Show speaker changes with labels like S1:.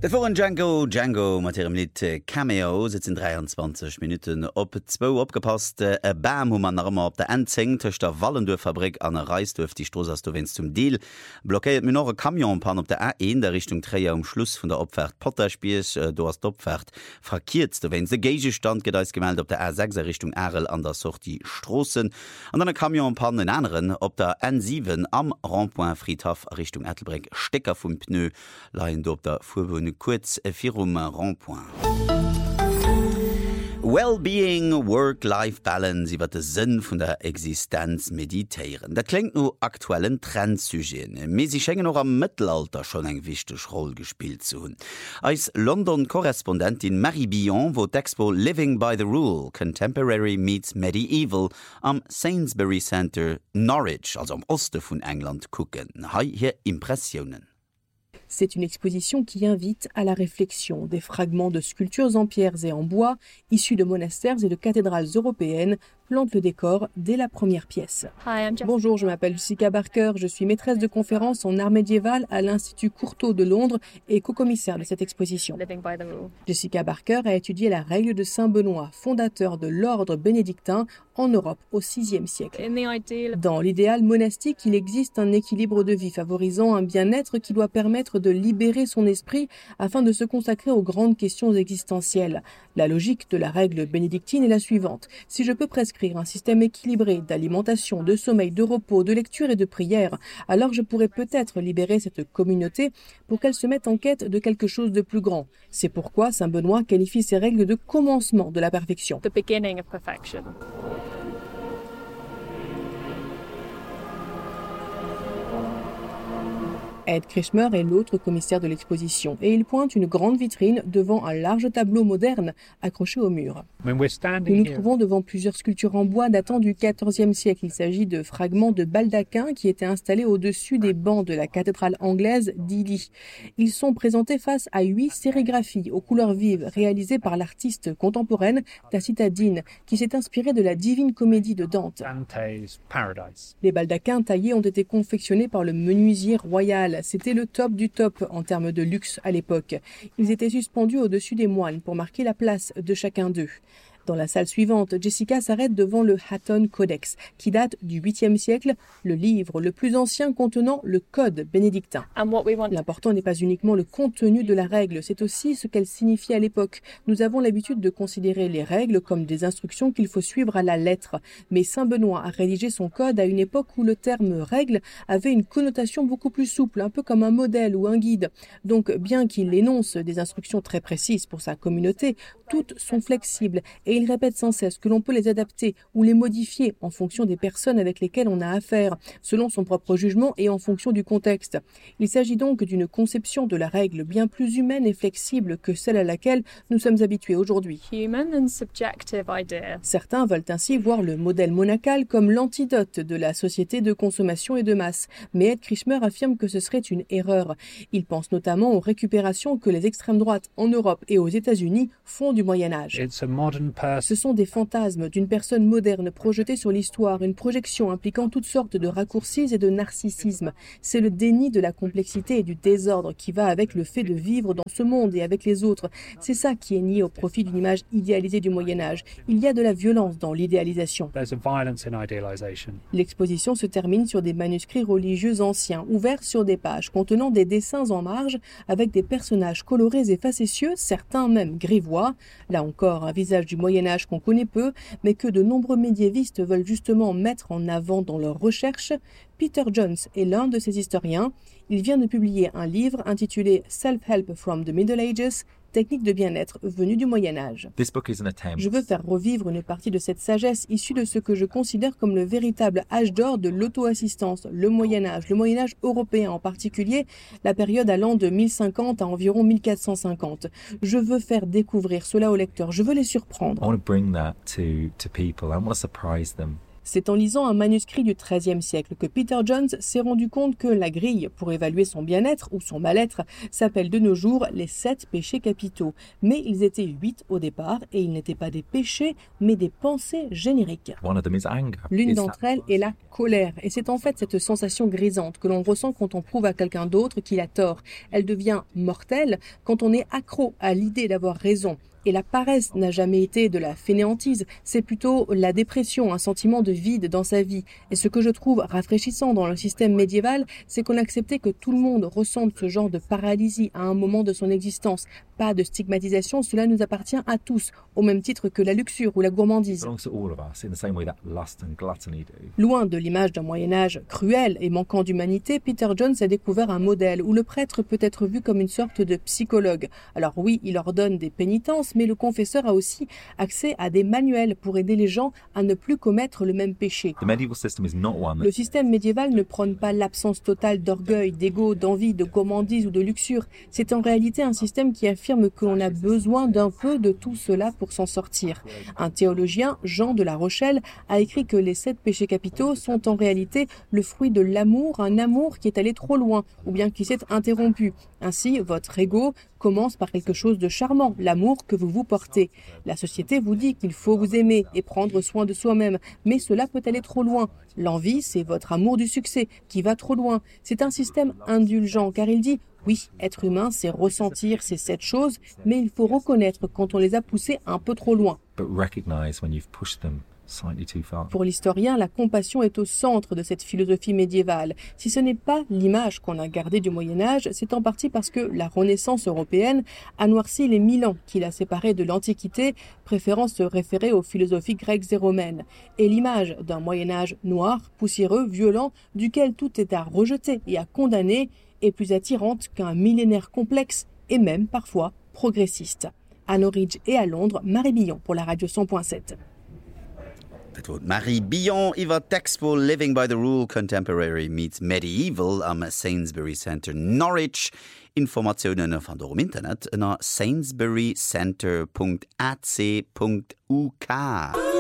S1: Dat war Django mat ihrem Lied Cameo sitzen 23 Minuten op 2 opgepasst Bam man immer op der Enzing tech der Wallendurfabrik an der Reisdurf die Stroß as du wennst zum Deal blockiert mir noch Kamionpan op der A1 der Richtung Träer Schluss von der Opfahrt Potterspies du hast Opfahrt frakiert du wenn se Gege stand gedeis gemeldet op der A6 Richtung Arel an der Soch die Strossen an dann Kamionpan den anderen op der N7 am Rondpoint Friedhof Richtung Ettelbrink Stecker vum Pneu laien do op der Fuhrwohn kurz virum Rondpoint. Wellbeing, Work-Life-Balance iwwer de Sinn vun der Existenz meditéieren. Dat klingt no aktuellen Trendsygien. Me si schenngen noch am Mittelalter schon eng wichteg Roll gespielt zu hunn. Als London-Korrespondentin Marie Billon wo d'Expo Living by the Rule Contemporary meets Medieval am Sainsbury Centre Norwich, also am Oste vun England kucken. Hai hier Impressionen.
S2: C'est une exposition qui invite à la réflexion. Des fragments de sculptures en pierres et en bois, issus de monastères et de cathédrales européennes, plantent le décor dès la première pièce. Bonjour, je m'appelle Jessica Barker, je suis maîtresse de conférences en art médiéval à l'Institut Courtauld de Londres et co-commissaire de cette exposition. Jessica Barker a étudié la règle de Saint Benoît, fondateur de l'ordre bénédictin en Europe au VIe siècle. Dans l'idéal monastique, il existe un équilibre de vie favorisant un bien-être qui doit permettre de libérer son esprit afin de se consacrer aux grandes questions existentielles. La logique de la règle bénédictine est la suivante. Si je peux prescrire un système équilibré d'alimentation, de sommeil, de repos, de lecture et de prière, alors je pourrais peut-être libérer cette communauté pour qu'elle se mette en quête de quelque chose de plus grand. C'est pourquoi Saint Benoît qualifie ces règles de commencement de la perfection.
S3: The beginning of perfection.
S2: Ed Krishmer est l'autre commissaire de l'exposition et il pointe une grande vitrine devant un large tableau moderne accroché au mur. Nous nous trouvons devant plusieurs sculptures en bois datant du XIVe siècle. Il s'agit de fragments de baldaquins qui étaient installés au-dessus des bancs de la cathédrale anglaise d'Ely. Ils sont présentés face à 8 sérigraphies aux couleurs vives réalisées par l'artiste contemporaine Tacita Dean qui s'est inspirée de la Divine Comédie de Dante. Les baldaquins taillés ont été confectionnés par le menuisier royal. C'était le top du top en termes de luxe à l'époque. Ils étaient suspendus au-dessus des moines pour marquer la place de chacun d'eux. Dans la salle suivante, Jessica s'arrête devant le Hatton Codex, qui date du 8e siècle, le livre le plus ancien contenant le code bénédictin. L'important n'est pas uniquement le contenu de la règle, c'est aussi ce qu'elle signifie à l'époque. Nous avons l'habitude de considérer les règles comme des instructions qu'il faut suivre à la lettre. Mais Saint Benoît a rédigé son code à une époque où le terme règle avait une connotation beaucoup plus souple, un peu comme un modèle ou un guide. Donc, bien qu'il énonce des instructions très précises pour sa communauté, toutes sont flexibles et il répète sans cesse que l'on peut les adapter ou les modifier en fonction des personnes avec lesquelles on a affaire, selon son propre jugement et en fonction du contexte. Il s'agit donc d'une conception de la règle bien plus humaine et flexible que celle à laquelle nous sommes habitués aujourd'hui. Certains veulent ainsi voir le modèle monacal comme l'antidote de la société de consommation et de masse, mais Ed Krishmer affirme que ce serait une erreur. Il pense notamment aux récupérations que les extrêmes droites en Europe et aux États-Unis font du Moyen-Âge. Ce sont des fantasmes d'une personne moderne projetée sur l'histoire, une projection impliquant toutes sortes de raccourcis et de narcissisme. C'est le déni de la complexité et du désordre qui va avec le fait de vivre dans ce monde et avec les autres. C'est ça qui est nié au profit d'une image idéalisée du Moyen-Âge. Il y a de la violence dans l'idéalisation. L'exposition se termine sur des manuscrits religieux anciens, ouverts sur des pages contenant des dessins en marge avec des personnages colorés et facétieux, certains même grivois. Là encore, un visage du Moyen-Âge qu'on connaît peu, mais que de nombreux médiévistes veulent justement mettre en avant dans leurs recherches. Peter Jones est l'un de ces historiens. Il vient de publier un livre intitulé Self-Help from the Middle Ages, techniques de bien-être venues du Moyen-Âge. Je veux faire revivre une partie de cette sagesse issue de ce que je considère comme le véritable âge d'or de l'auto-assistance, le Moyen-Âge européen en particulier, la période allant de 1050 à environ 1450. Je veux faire découvrir cela aux lecteurs, je veux les surprendre. C'est en lisant un manuscrit du XIIIe siècle que Peter Jones s'est rendu compte que la grille pour évaluer son bien-être ou son mal-être s'appelle de nos jours les 7 péchés capitaux. Mais ils étaient 8 au départ et ils n'étaient pas des péchés, mais des pensées génériques. L'une d'entre elles est la colère et c'est en fait cette sensation grisante que l'on ressent quand on prouve à quelqu'un d'autre qu'il a tort. Elle devient mortelle quand on est accro à l'idée d'avoir raison. Et la paresse n'a jamais été de la fainéantise, c'est plutôt la dépression, un sentiment de vide dans sa vie. Et ce que je trouve rafraîchissant dans le système médiéval, c'est qu'on acceptait que tout le monde ressente ce genre de paralysie à un moment de son existence. Pas de stigmatisation, cela nous appartient à tous, au même titre que la luxure ou la gourmandise. Loin de l'image d'un Moyen-Âge cruel et manquant d'humanité, Peter Jones a découvert un modèle où le prêtre peut être vu comme une sorte de psychologue. Alors oui, il ordonne des pénitences, mais le confesseur a aussi accès à des manuels pour aider les gens à ne plus commettre le même péché. Le système médiéval ne prône pas l'absence totale d'orgueil, d'ego, d'envie, de gourmandise ou de luxure. C'est en réalité un système qui affirme que l'on a besoin d'un peu de tout cela pour s'en sortir. Un théologien, Jean de La Rochelle, a écrit que les 7 péchés capitaux sont en réalité le fruit de l'amour, un amour qui est allé trop loin ou bien qui s'est interrompu. Ainsi, votre ego commence par quelque chose de charmant, l'amour que vous portez. La société vous dit qu'il faut vous aimer et prendre soin de soi-même, mais cela peut aller trop loin. L'envie, c'est votre amour du succès qui va trop loin. C'est un système indulgent car il dit oui, être humain, c'est ressentir ces 7 choses, mais il faut reconnaître quand on les a poussées un peu trop loin. Pour l'historien, la compassion est au centre de cette philosophie médiévale. Si ce n'est pas l'image qu'on a gardée du Moyen-Âge, c'est en partie parce que la Renaissance européenne a noirci les 1000 ans qui l'a séparée de l'Antiquité, préférant se référer aux philosophies grecques et romaines. Et l'image d'un Moyen-Âge noir, poussiéreux, violent, duquel tout est à rejeter et à condamner, est plus attirante qu'un millénaire complexe et même parfois progressiste. À Norwich et à Londres, Marie Billon pour la radio 100.7.
S1: Marie Billon iwwer d'Expo Living by the Rule Contemporary meets Medieval am Sainsbury Centre Norwich. Informationen van door Internet na sainsburycenter.ac.uk.